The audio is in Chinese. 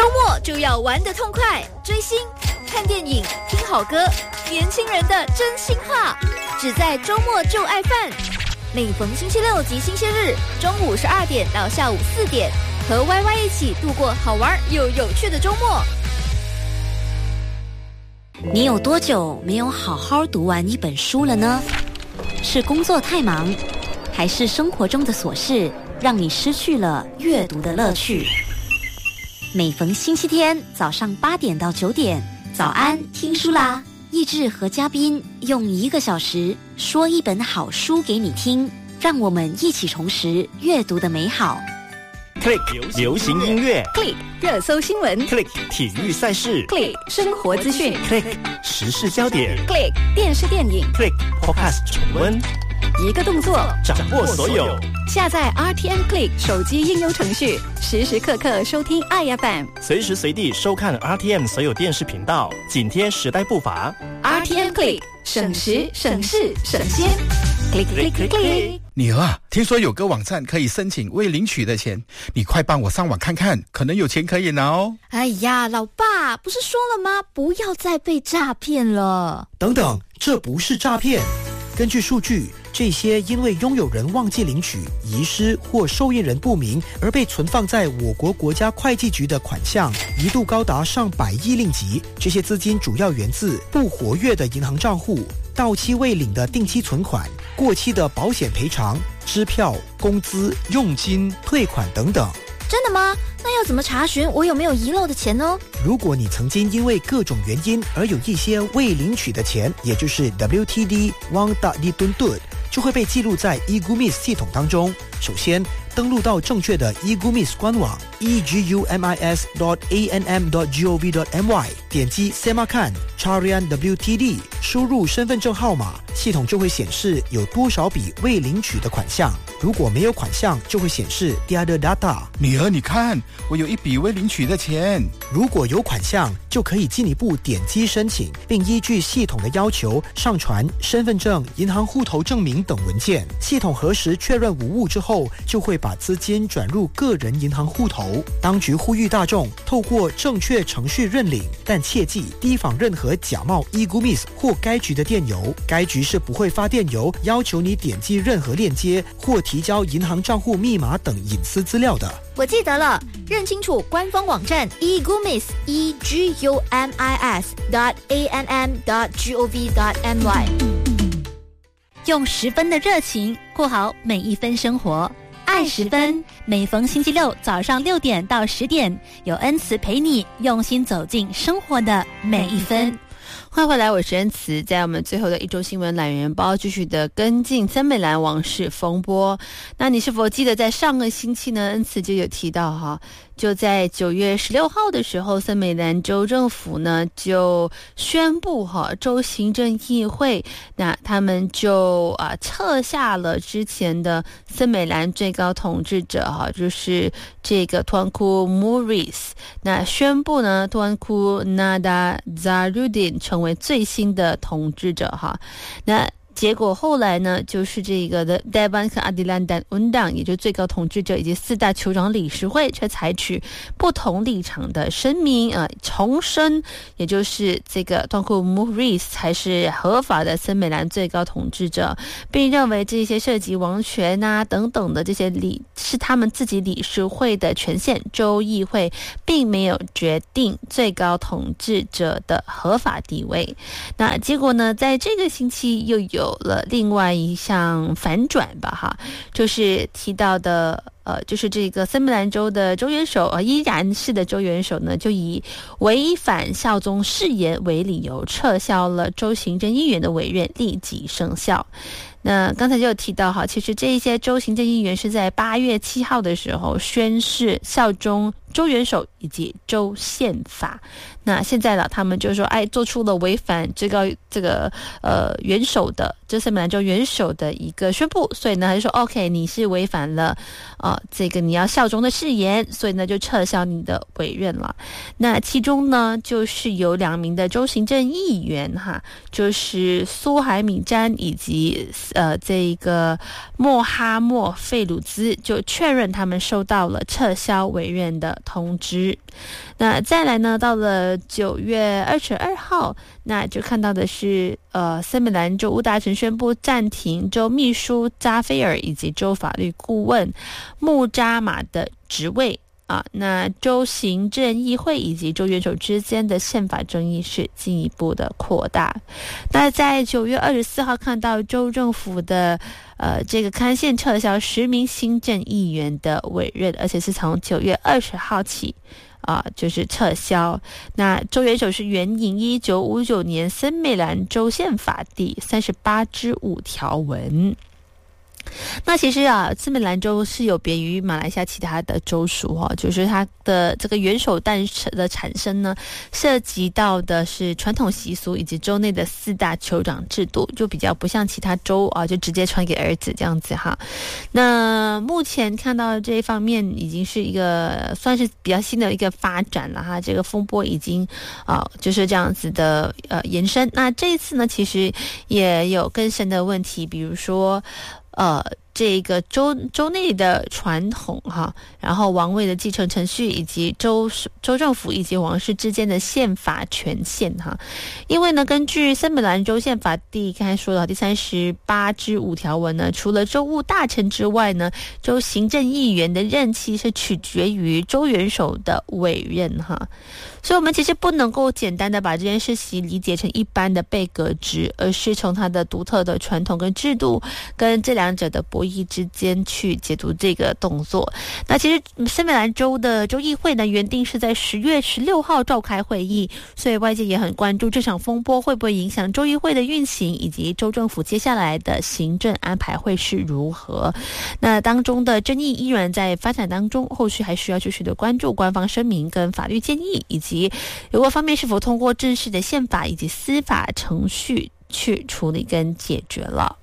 周末就要玩得痛快，追星、看电影、听好歌，年轻人的真心话，只在周末就爱饭。每逢星期六及星期日，中午12点到下午4点，和 YY 一起度过好玩又有趣的周末。 你有多久没有好好读完一本书了呢？是工作太忙，还是生活中的琐事让你失去了阅读的乐趣？每逢星期天早上8点到9点，早安听书啦！益智和嘉宾用1个小时说一本好书给你听，让我们一起重拾阅读的美好。 Click 流行音乐 Click 热搜新闻 ，Click 体育赛事 Click 生活资讯 ，Click 时事焦点 Click 电视电影 ，Click Podcast 重温， 一个动作掌握所有。 下载 RTM Click 手机应用程序，时时刻刻收听爱FM， 随时随地收看 RTM 所有电视频道，紧贴时代步伐。 RTM Click 省时省事省心 ，Click Click Click Click。 女儿啊，听说有个网站可以申请未领取的钱，你快帮我上网看看，可能有钱可以拿哦。 哎呀，老爸，不是说了吗？不要再被诈骗了。 等等，这不是诈骗。根据数据，这些因为拥有人忘记领取、遗失或受益人不明而被存放在我国国家会计局的款项，一度高达上百亿令吉。这些资金主要源自不活跃的银行账户、到期未领的定期存款、过期的保险赔偿、支票、工资、佣金、退款等等。 真的吗？那要怎么查询我有没有遗漏的钱呢？ 如果你曾经因为各种原因而有一些未领取的钱，也就是 WTD Wang Tak Dituntut， 就会被记录在 eGumis 系统当中。首先，登录到正确的 eGumis 官网 egumis.anm.gov.my， 点击 Semakan Carian WTD， 输入身份证号码，系统就会显示有多少笔未领取的款项。如果没有款项，就会显示 Tiada data。 女儿，你看，我有一笔未领取的钱。 如果有款项，就可以进一步点击申请，并依据系统的要求上传身份证、银行户头证明等文件。系统核实确认无误之后，就会把资金转入个人银行户头。当局呼吁大众透过正确程序认领，但切记提防任何假冒 eGumis 或该局的电邮。该局是不会发电邮要求你点击任何链接或提交银行账户密码等隐私资料的。 我记得了，认清楚官方网站 eGumis egumis.anm.gov.my， 用10分的热情过好每一分生活。爱10分，每逢星期六早上6点到10点，有恩慈陪你用心走进生活的每一分。 欢迎回来，我是恩慈。在我们最后的一周新闻懒人包，继续的跟进森美兰王室风波。那你是否记得在上个星期呢，恩慈就有提到就在9月16号的时候，森美兰州政府呢就宣布州行政议会，那他们就撤下了之前的森美兰最高统治者就是这个 Tuanku Muhriz， 那宣布呢 Tuanku Nadarudin 成为最新的统治者那结果后来呢，就是这个的 Dewan Keadilan dan Undang， 也就是最高统治者以及4大酋长理事会，却采取不同立场的声明，重申，也就是这个 Tuanku Muhriz 才是合法的森美兰最高统治者，并认为这些涉及王权等等的这些是他们自己理事会的权限，州议会并没有决定最高统治者的合法地位。那结果呢，在这个星期又有了另外一项反转吧就是提到的就是这个森美兰州的州元首依然是的州元首呢，就以违反效忠誓言为理由，撤销了州行政议员的委任，立即生效。那刚才就有提到其实这一些州行政议员是在8月7号的时候宣誓效忠州元首以及州宪法。那现在他们就说做出了违反这个元首的森美兰州元首的一个宣布，所以呢他就说 OK， 你是违反了这个你要效忠的誓言，所以呢就撤销你的委任了。那其中呢就是有2名的州行政议员就是苏海米詹以及这个莫哈默费鲁兹就确认他们收到了撤销委任的通知。那再来呢，到了9月22号，那就看到的是森美兰州务大臣宣布暂停州秘书扎菲尔以及州法律顾问穆扎马的职位。那州行政议会以及州元首之间的宪法争议是进一步的扩大。那在9月24号看到州政府的这个刊宪撤销10名行政议员的委任，而且是从9月20号起就是撤销。那州元首是援引1959年森美兰州宪法第38之5条文。那其实森美兰州是有别于马来西亚其他的州属就是它的这个元首诞生的产生呢，涉及到的是传统习俗以及州内的4大酋长制度，就比较不像其他州就直接传给儿子这样子哈。那目前看到这一方面已经是一个算是比较新的一个发展了哈，这个风波已经就是这样子的延伸。那这一次呢，其实也有更深的问题，比如说这个州内的传统然后王位的继承程序以及州政府以及王室之间的宪法权限因为呢，根据森美兰州宪法刚才说的第38之5条文呢，除了州务大臣之外呢，州行政议员的任期是取决于州元首的委任所以我们其实不能够简单的把这件事情理解成一般的被革职，而是从它的独特的传统跟制度跟这两者的博弈之间去解读这个动作。那其实森美兰州的州议会呢，原定是在10月16号召开会议，所以外界也很关注这场风波会不会影响州议会的运行，以及州政府接下来的行政安排会是如何。那当中的争议依然在发展当中，后续还需要继续的关注官方声明跟法律建议，以及有关方面是否通过正式的宪法以及司法程序去处理跟解决了。